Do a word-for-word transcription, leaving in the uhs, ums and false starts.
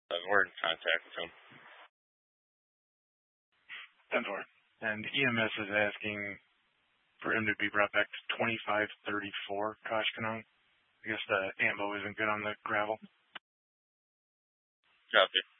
Uh, we're in contact with him. ten four. And E M S is asking for him to be brought back to twenty-five thirty-four Koshkonong. I guess the ammo isn't good on the gravel. Copy.